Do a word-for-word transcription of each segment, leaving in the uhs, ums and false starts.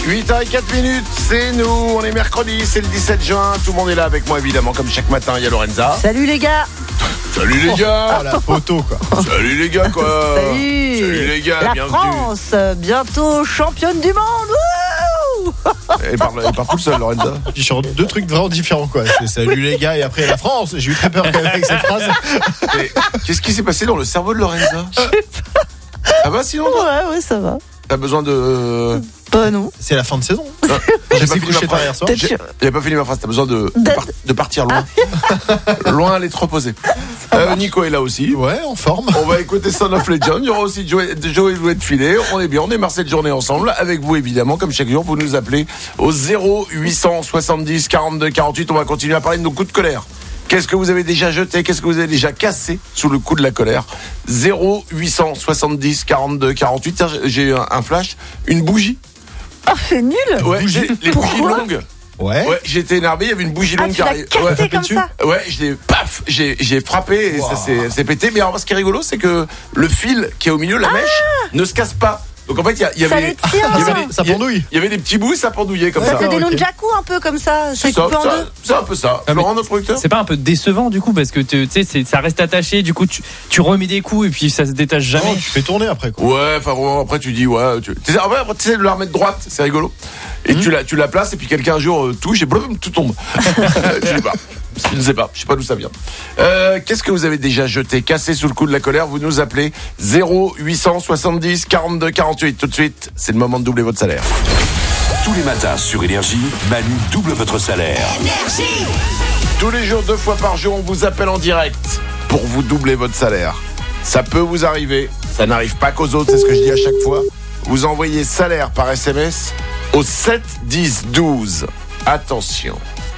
huit heures zéro quatre minutes, c'est nous, on est mercredi, c'est le dix-sept juin, tout le monde est là avec moi évidemment, comme chaque matin, il y a Lorenza. Salut les gars. Salut les gars. Oh, la photo quoi. Salut les gars quoi. Salut. Salut les gars, La bienvenue. France, bientôt championne du monde. Wouh. Elle parle, elle parle tout seul Lorenza. Puis sur deux trucs vraiment différents quoi. C'est salut les gars et après la France. J'ai eu très peur quand même avec cette phrase. Et qu'est-ce qui s'est passé dans le cerveau de Lorenza? Ça va sinon toi? Ouais, ouais, ça va. T'as besoin de... Bah non. C'est la fin de saison. Non, j'ai J'ai pas fini ma couché tard phrase. hier soir. Peut-être J'ai- sur- J'avais pas fini ma phrase, t'as besoin de, de, D'être- par- de partir loin. Loin, aller te reposer. Euh, Nico est là aussi. Ouais, en forme. On va écouter Son of Legend. Il y aura aussi Joey, Joey Louet de filet. On est bien, on est Marcel Journée ensemble. Avec vous évidemment, comme chaque jour, vous nous appelez au zéro huit cent soixante-dix quarante-deux quarante-huit. On va continuer à parler de nos coups de colère. Qu'est-ce que vous avez déjà jeté? Qu'est-ce que vous avez déjà cassé sous le coup de la colère? zéro huit cent soixante-dix quarante-deux quarante-huit. Tiens, j'ai un, un flash. Une bougie. Oh, c'est nul. Ouais, j'ai les bougies Pourquoi longues. Ouais. Ouais, j'étais énervé, il y avait une bougie Ah, longue tu qui l'as arrive. cassé Ouais, comme dessus. ça. ouais, je l'ai paf, j'ai j'ai frappé et Wow. ça s'est s'est pété. Mais alors, ce qui est rigolo, c'est que le fil qui est au milieu, la mèche, ne se casse pas. Donc en fait, il y, a- il y Ça avait les tient. il y avait des- Ça pendouille. il y avait des petits bouts, ça pendouillait comme Ça ça. fait des ok. nunchaku un peu comme ça. C'est C'est ça, coupé en ça, deux. c'est un peu ça. Ah, mais- Florent, notre producteur. C'est pas un peu décevant du coup parce que tu sais c'est- ça reste attaché, du coup tu, tu remets des coups et puis ça se détache jamais. Oh, tu fais tourner après quoi. Ouais, enfin vraiment, après tu dis ouais, tu tu sais, en vrai, après, tu sais de la remettre droite, c'est rigolo. Et tu la tu la places et puis quelqu'un un jour euh, touche et blum, tout tombe. Tu sais pas. Je ne sais pas, je sais pas d'où ça vient. Euh, qu'est-ce que vous avez déjà jeté, cassé sous le coup de la colère? Vous nous appelez zéro huit cent soixante-dix quarante-deux quarante-huit. Tout de suite, c'est le moment de doubler votre salaire. Tous les matins sur Énergie, Manu double votre salaire. Tous les jours, deux fois par jour, on vous appelle en direct pour vous doubler votre salaire. Ça peut vous arriver, ça n'arrive pas qu'aux autres, c'est ce que je dis à chaque fois. Vous envoyez salaire par S M S au sept dix douze. Attention.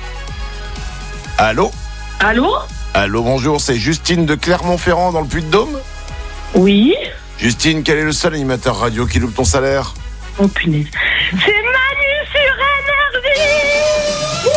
Allô? Allô? Allô, bonjour, c'est Justine de Clermont-Ferrand dans le Puy-de-Dôme. Oui? Justine, quel est le seul animateur radio qui loupe ton salaire? Oh punaise. C'est Manu sur Énergie!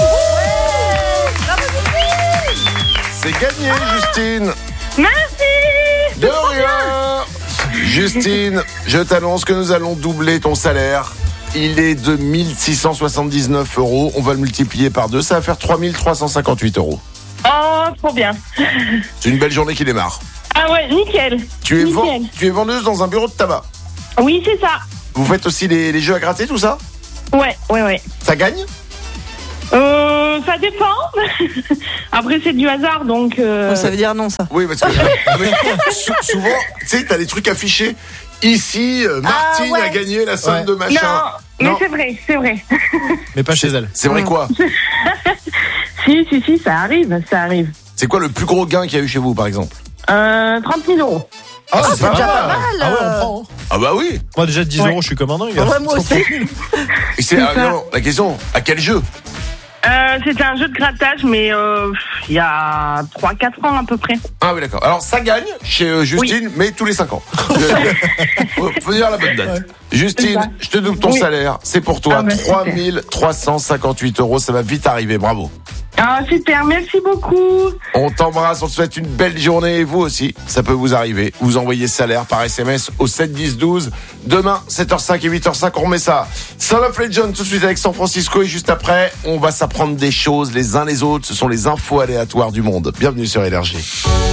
C'est gagné, Justine. Merci! De rien. Justine, je t'annonce que nous allons doubler ton salaire. Il est de mille six cent soixante-dix-neuf euros. On va le multiplier par deux. Ça va faire trois mille trois cent cinquante-huit euros. Oh, trop bien. C'est une belle journée qui démarre. Ah ouais, nickel. Tu es, ven- Nickel. tu es vendeuse dans un bureau de tabac. Oui, c'est ça. Vous faites aussi les, les jeux à gratter, tout ça? Ouais, ouais, ouais. Ça gagne? Euh, ça dépend. Après, c'est du hasard, donc... Euh... Ça veut dire non, ça. Oui, parce que mais sou- souvent, tu sais, t'as des trucs affichés. Ici, euh, Martine Ah, ouais. a gagné la somme Ouais. de Non, machin. mais c'est vrai, c'est vrai. Mais pas chez elle. C'est vrai quoi? Si, si, si, ça arrive, ça arrive. C'est quoi le plus gros gain qu'il y a eu chez vous, par exemple? Euh, trente mille euros. Ah, c'est pas déjà mal. pas mal. Ah ouais, on euh. prend. Hein. Ah bah oui. Moi déjà dix Ouais. euros, je suis comme un dingue. Ouais, moi aussi. Et c'est, ah, ça. non, la question, à quel jeu? Euh, c'était un jeu de grattage, mais euh, il y a trois quatre ans à peu près. Ah oui, d'accord. Alors, ça gagne chez euh, Justine, mais tous les cinq ans. faut, faut dire la bonne date. C'est Justine, ça. je te double ton Oui. salaire. C'est pour toi, Ah bah, trois mille trois cent cinquante-huit euros. Ça va vite arriver, bravo. Ah, super, merci beaucoup. On t'embrasse, on te souhaite une belle journée et vous aussi, ça peut vous arriver. Vous envoyez salaire par S M S au sept dix douze. Demain, sept heures cinq et huit heures cinq, on remet ça. Son of Legend tout de suite avec San Francisco et juste après, on va s'apprendre des choses les uns les autres. Ce sont les infos aléatoires du monde. Bienvenue sur Énergie.